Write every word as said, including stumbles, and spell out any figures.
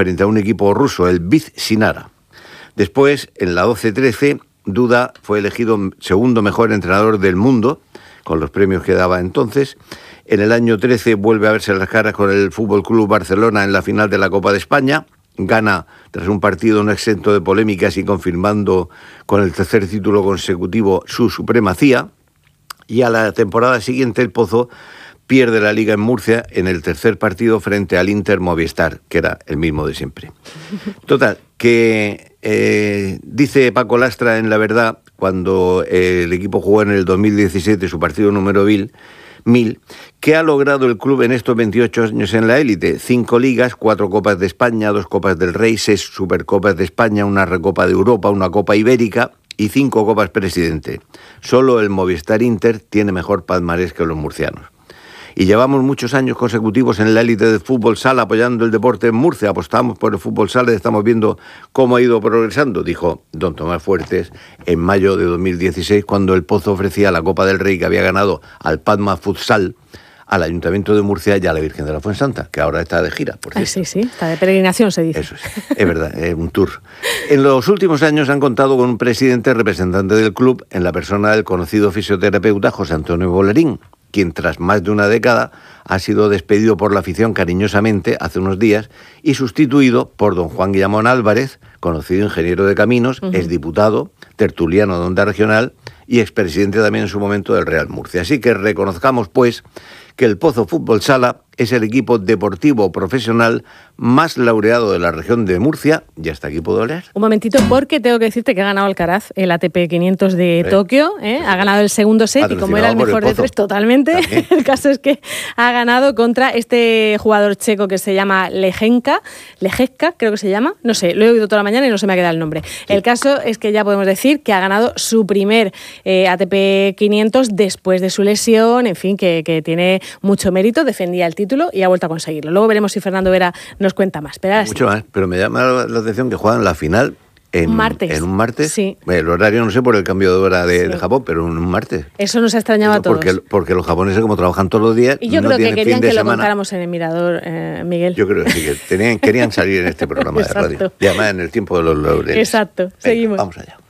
frente a un equipo ruso, el Viz Sinara. Después, en la doce trece, Duda fue elegido segundo mejor entrenador del mundo, con los premios que daba entonces. En el año trece vuelve a verse las caras con el F C Barcelona en la final de la Copa de España. Gana tras un partido no exento de polémicas y confirmando con el tercer título consecutivo su supremacía. Y a la temporada siguiente el Pozo pierde la Liga en Murcia en el tercer partido frente al Inter Movistar, que era el mismo de siempre. Total, que eh, dice Paco Lastra en La Verdad, cuando eh, el equipo jugó en el dos mil diecisiete su partido número mil, mil, ¿qué ha logrado el club en estos veintiocho años en la élite? Cinco ligas, cuatro Copas de España, dos Copas del Rey, seis Supercopas de España, una Recopa de Europa, una Copa Ibérica y cinco Copas Presidente. Solo el Movistar Inter tiene mejor palmarés que los murcianos. Y llevamos muchos años consecutivos en la élite del fútbol sala apoyando el deporte en Murcia. Apostamos por el fútbol sala y estamos viendo cómo ha ido progresando, dijo don Tomás Fuertes en mayo de dos mil dieciséis, cuando el Pozo ofrecía la Copa del Rey que había ganado al Padma Futsal, al Ayuntamiento de Murcia y a la Virgen de la Fuensanta, que ahora está de gira, por cierto. Ah, sí, sí, está de peregrinación, se dice. Eso es, es verdad, es un tour. En los últimos años han contado con un presidente representante del club en la persona del conocido fisioterapeuta José Antonio Bolerín, quien tras más de una década ha sido despedido por la afición cariñosamente hace unos días y sustituido por don Juan Guillamón Álvarez, conocido ingeniero de caminos, uh-huh. exdiputado, tertuliano de Onda Regional y expresidente también en su momento del Real Murcia. Así que reconozcamos, pues, que el Pozo Fútbol Sala es el equipo deportivo profesional más laureado de la región de Murcia. Y hasta aquí puedo leer. Un momentito, porque tengo que decirte que ha ganado Alcaraz el A T P quinientos de ¿Eh? Tokio. ¿eh? Ha ganado el segundo set y como era el mejor el de tres, totalmente. ¿También? El caso es que ha ganado contra este jugador checo que se llama Lejenka, Lejecka, creo que se llama. No sé, lo he oído toda la mañana y no se me ha quedado el nombre. Sí. El caso es que ya podemos decir que ha ganado su primer eh, A T P quinientos después de su lesión. En fin, que, que tiene mucho mérito, defendía el título y ha vuelto a conseguirlo. Luego veremos si Fernando Vera nos cuenta más. Pero Mucho sí. más, pero me llama la atención que juegan la final en un martes. En un martes. Sí. El horario no sé por el cambio de hora de, sí. de Japón, pero en un martes. Eso nos ha extrañado a todos. Porque, porque los japoneses, como trabajan todos los días, y yo no creo que querían que semana. Lo contáramos en el Mirador, eh, Miguel. Yo creo que sí, que tenían, querían salir en este programa de radio. Y además en el tiempo de los laureles. Exacto. Venga, seguimos. Vamos allá.